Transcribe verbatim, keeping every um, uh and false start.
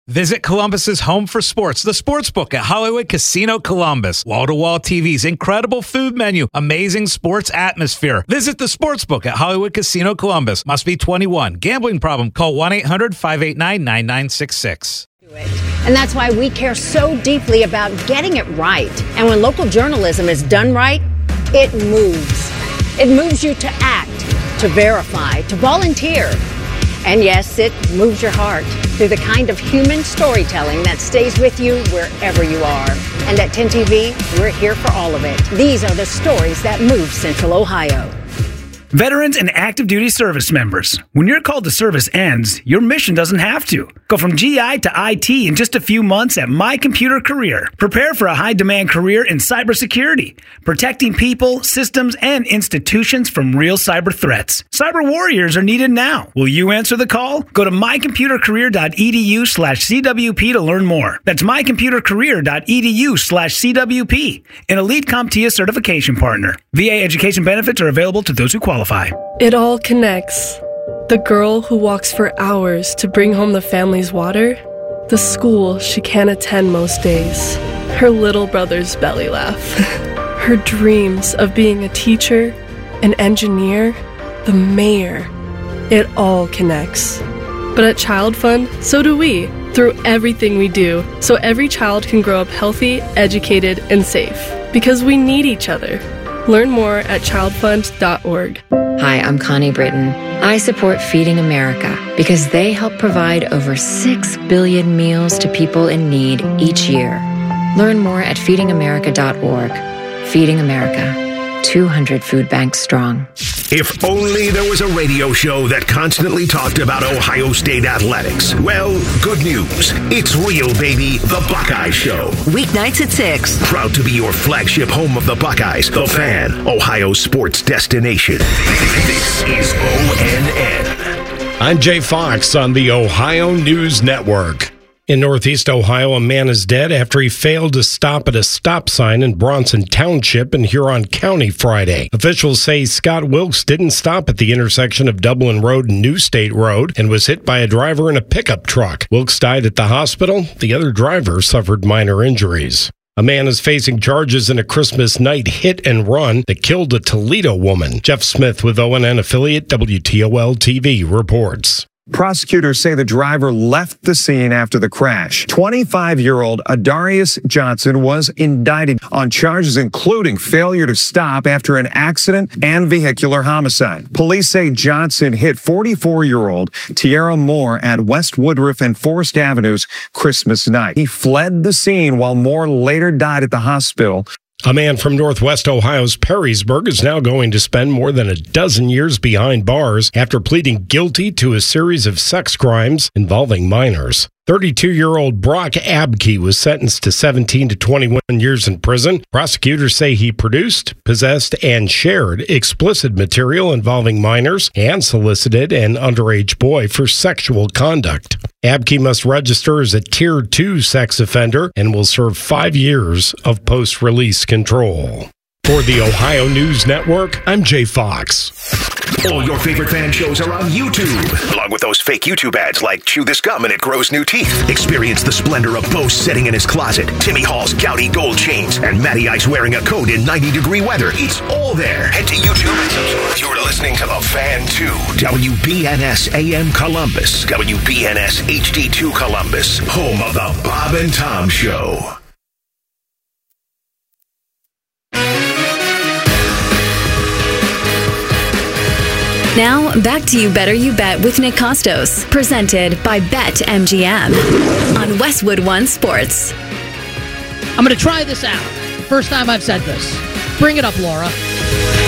Visit Columbus's home for sports, the Sportsbook at Hollywood Casino Columbus. Wall-to-wall T Vs, incredible food menu, amazing sports atmosphere. Visit the Sportsbook at Hollywood Casino Columbus. Must be twenty-one. Gambling problem? Call one eight hundred five eight nine nine nine six six. And that's why we care so deeply about getting it right. And when local journalism is done right, it moves. It moves you to act, to verify, to volunteer. And yes, it moves your heart through the kind of human storytelling that stays with you wherever you are. And at ten T V, we're here for all of it. These are the stories that move Central Ohio. Veterans and active duty service members, when your call to service ends, your mission doesn't have to. Go from G I to I T in just a few months at My Computer Career. Prepare for a high-demand career in cybersecurity, protecting people, systems, and institutions from real cyber threats. Cyber warriors are needed now. Will you answer the call? Go to mycomputercareer.edu slash CWP to learn more. That's mycomputercareer.edu slash CWP, an Elite CompTIA certification partner. V A education benefits are available to those who qualify. It all connects. The girl who walks for hours to bring home the family's water, the school she can't attend most days, her little brother's belly laugh, her dreams of being a teacher, an engineer, the mayor. It all connects. But at Child Fund, so do we, through everything we do, so every child can grow up healthy, educated, and safe. Because we need each other. Learn more at child fund dot org. Hi, I'm Connie Britton. I support Feeding America because they help provide over six billion meals to people in need each year. Learn more at feeding america dot org. Feeding America, two hundred food banks strong. If only there was a radio show that constantly talked about Ohio State athletics. Well, good news. It's real, baby. The Buckeye Show. Weeknights at six. Proud to be your flagship home of the Buckeyes, The Fan, Ohio sports destination. This is O N N. I'm Jay Fox on the Ohio News Network. In Northeast Ohio, a man is dead after he failed to stop at a stop sign in Bronson Township in Huron County Friday. Officials say Scott Wilkes didn't stop at the intersection of Dublin Road and New State Road and was hit by a driver in a pickup truck. Wilkes died at the hospital. The other driver suffered minor injuries. A man is facing charges in a Christmas night hit and run that killed a Toledo woman. Jeff Smith with O N N affiliate W T O L T V reports. Prosecutors say the driver left the scene after the crash. twenty-five-year-old Adarius Johnson was indicted on charges including failure to stop after an accident and vehicular homicide. Police say Johnson hit forty-four-year-old Tierra Moore at West Woodruff and Forest Avenues Christmas night. He fled the scene while Moore later died at the hospital. A man from Northwest Ohio's Perrysburg is now going to spend more than a dozen years behind bars after pleading guilty to a series of sex crimes involving minors. thirty-two-year-old Brock Abke was sentenced to seventeen to twenty-one years in prison. Prosecutors say he produced, possessed, and shared explicit material involving minors and solicited an underage boy for sexual conduct. Abke must register as a Tier two sex offender and will serve five years of post-release control. For the Ohio News Network, I'm Jay Fox. All your favorite fan shows are on YouTube, along with those fake YouTube ads like Chew This Gum and It Grows New Teeth. Experience the splendor of Bo sitting in his closet, Timmy Hall's Gouty gold chains, and Matty Ice wearing a coat in ninety-degree weather. It's all there. Head to YouTube and subscribe. You're listening to The Fan two. W B N S A M Columbus, W B N S H D two Columbus, home of The Bob and Tom Show. Now, back to You Better You Bet with Nick Costos, presented by BetMGM on Westwood One Sports. I'm going to try this out. First time I've said this. Bring it up, Laura.